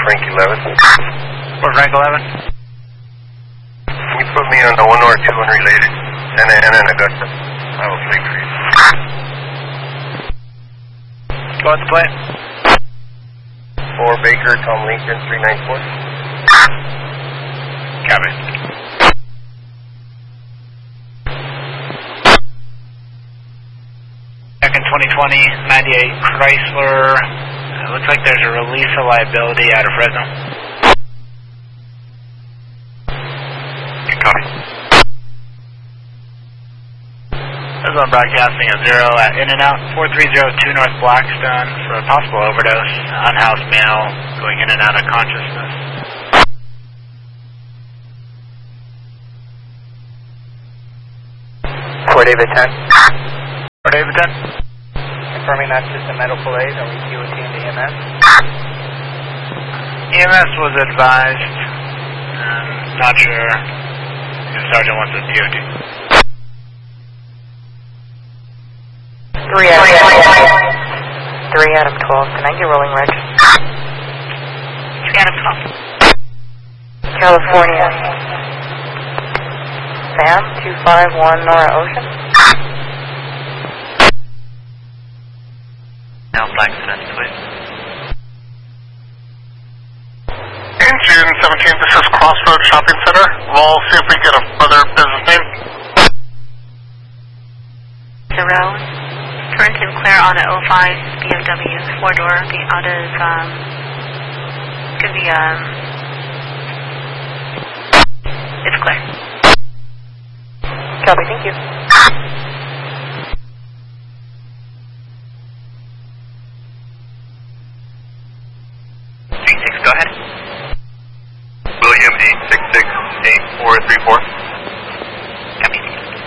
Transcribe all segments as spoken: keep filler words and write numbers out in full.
Frank eleven. Fort Frank eleven. Can you put me on the one or two unrelated? Santa Ana and Augusta. I will fake for you. Go on the plane. four Baker, Tom Lincoln, three nine four. Copy. Back in twenty twenty, ninety-eight Chrysler. It looks like there's a release of liability out of Fresno. Copy. Fresno broadcasting a zero at In and Out, four three zero two North Blackstone for a possible overdose. Unhoused male going in and out of consciousness. Fort David ten. Fort David ten. Confirming that's just a medical aid, are we Q O T and E M S? E M S was advised. Um, not sure if Sergeant wants a P O T. Three out of twelve. Three out of twelve. Can I get rolling reg? Three out of twelve. California. Sam, two five one Nora Ocean. Now Blackstone, please. Engine seventeen, this is Crossroads Shopping Center. We'll see if we get a further business name. Zero. Current and clear on a oh five B M W, four door, be out of, um, could be, um, it's clear. Copy, thank you. eight six, go ahead. William eight six six eight four three four. Copy.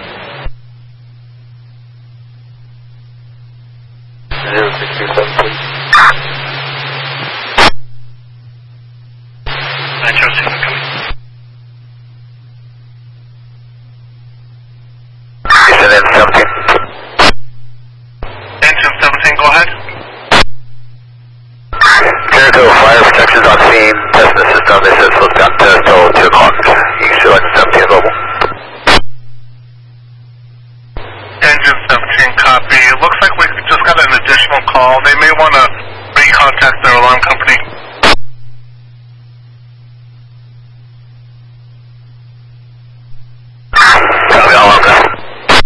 zero six two seven, please. Metro seven coming. Engine seventeen. Engine seventeen, go ahead. Jericho, fire protections on scene. Testing the system. This is supposed to be on test till two o'clock. You can show engine seventeen available. Engine seventeen, copy. It looks like we just got an additional call. They may want to recontact their alarm company.